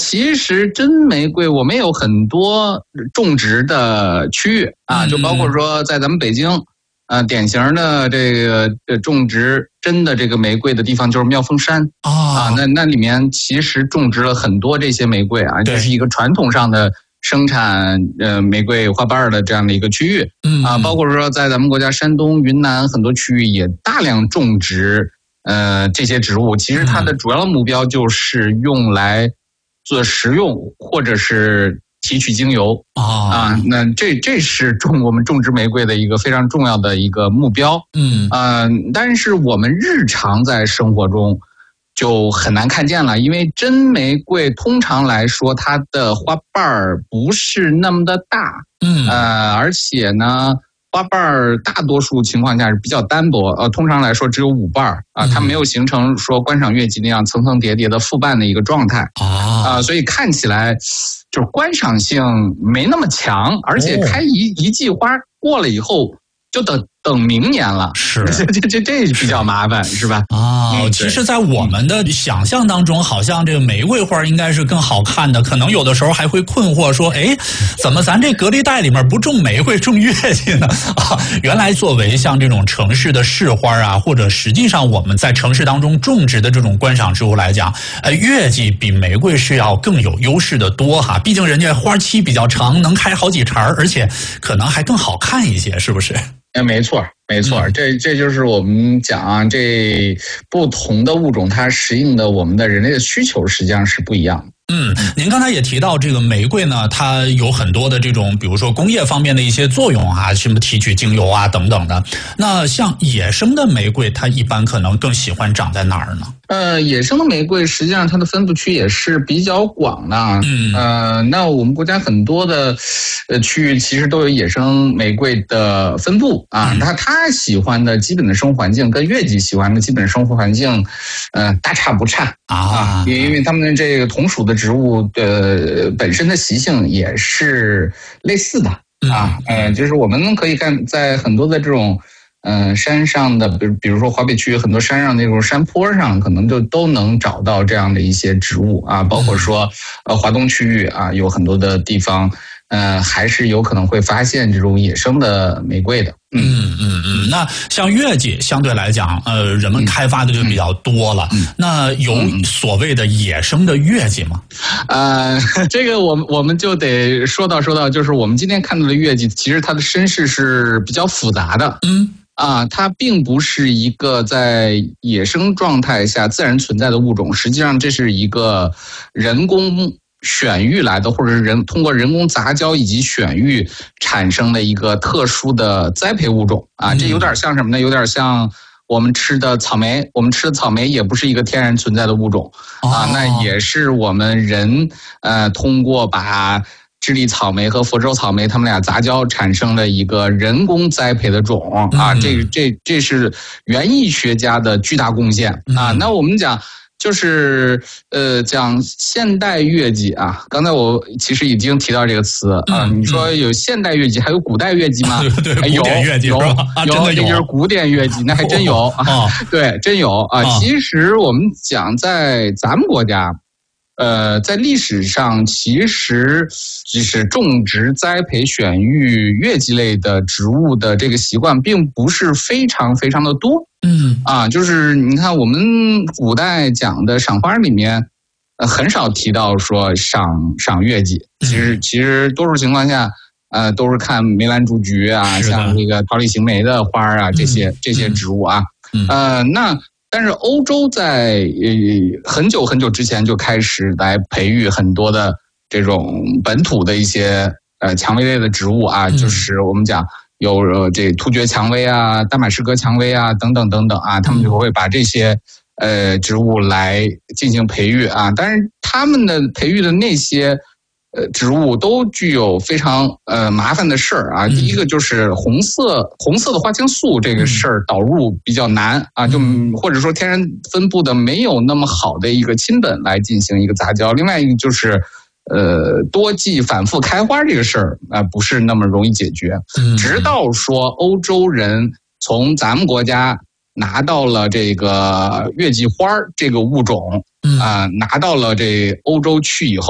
其实真玫瑰我们有很多种植的区域啊，就包括说在咱们北京，典型的这个种植真的这个玫瑰的地方就是妙峰山啊，那里面其实种植了很多这些玫瑰啊，这是一个传统上的生产玫瑰花瓣的这样的一个区域啊，包括说在咱们国家山东、云南很多区域也大量种植这些植物，其实它的主要的目标就是用来做食用或者是提取精油啊，那这是我们种植玫瑰的一个非常重要的一个目标。但是我们日常在生活中就很难看见了，因为真玫瑰通常来说它的花瓣不是那么的大，而且呢花瓣大多数情况下是比较单薄，通常来说只有5瓣啊，它没有形成说观赏月季那样层层叠叠的复瓣的一个状态所以看起来就是观赏性没那么强，而且开一季花过了以后就等明年了， 是这比较麻烦，是吧？ 其实，在我们的想象当中，好像这个玫瑰花应该是更好看的，可能有的时候还会困惑说，怎么咱这隔离带里面不种玫瑰，种月季呢？原来作为像这种城市的市花啊，或者实际上我们在城市当中种植的这种观赏植物来讲，月季比玫瑰是要更有优势的多哈，毕竟人家花期比较长，能开好几茬，而且可能还更好看一些，是不是？ 没错，这就是我们讲这不同的物种它适应的我们的人类的需求实际上是不一样的。 您刚才也提到这个玫瑰呢，它有很多的这种，比如说工业方面的一些作用啊，什么提取精油啊等等的。那像野生的玫瑰，它一般可能更喜欢长在哪儿呢？ 野生的玫瑰实际上它的分布区也是比较广的。那我们国家很多的区域其实都有野生玫瑰的分布啊。它喜欢的基本的生活环境跟月季喜欢的基本生活环境，大差不差啊。因为它们这个同属的植物的本身的习性也是类似的啊。就是我们可以看在很多的这种山上的，比如说华北区域很多山上那种山坡上，可能就都能找到这样的一些植物啊，包括说华东区域啊，有很多的地方还是有可能会发现这种野生的玫瑰的。 那像月季相对来讲，人们开发的就比较多了。那有所谓的野生的月季吗？ 这个我们就得说到，就是我们今天看到的月季，其实它的身世是比较复杂的。它并不是一个在野生状态下自然存在的物种，实际上这是一个人工选育来的，或者是通过人工杂交以及选育产生的一个特殊的栽培物种啊。这有点像什么呢？有点像我们吃的草莓，我们吃的草莓也不是一个天然存在的物种啊，那也是我们人通过把智利草莓和佛州草莓，它们俩杂交产生了一个人工栽培的种啊，这是园艺学家的巨大贡献啊。那我们讲就是讲现代月季啊，刚才我其实已经提到这个词啊。你说有现代月季，还有古代月季吗？ 对，古典月季有， 真的有， 就是古典月季，那还真有啊。对，真有啊。其实我们讲在咱们国家。在历史上，其实就是种植、栽培、选育月季类的植物的这个习惯，并不是非常非常的多。就是你看我们古代讲的赏花里面，很少提到说赏月季。其实多数情况下，都是看梅兰竹菊啊，像这个桃李行梅的花啊，这些植物啊。但是欧洲在很久很久之前就开始来培育很多的这种本土的一些蔷薇类的植物啊，就是我们讲有这突厥蔷薇啊、大马士革蔷薇啊等等啊，他们就会把这些植物来进行培育啊。但是他们的培育的那些植物都具有非常麻烦的事儿啊。第一个就是红色的花青素这个事儿导入比较难啊，就或者说天然分布的没有那么好的一个亲本来进行一个杂交。另外一个就是多季反复开花这个事儿不是那么容易解决。直到说欧洲人从咱们国家拿到了这个月季花这个物种拿到了这欧洲去以后。